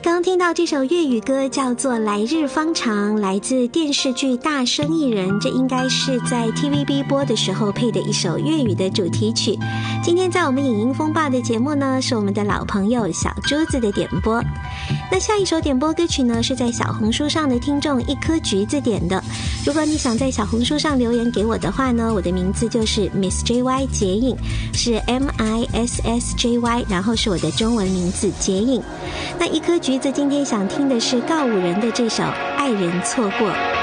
刚听到这首粤语歌叫做《来日方长》，来自电视剧《大生意人》，这应该是在 TVB 播的时候配的一首粤语的主题曲。今天在我们影音风暴的节目呢，是我们的老朋友小珠子的点播。那下一首点播歌曲呢，是在小红书上的听众一颗橘子点的。如果你想在小红书上留言给我的话呢，我的名字就是 Miss JY 洁影，是 MISSJY， 然后是我的中文名字洁影。那一颗橘子今天想听的是告五人的这首《爱人错过》。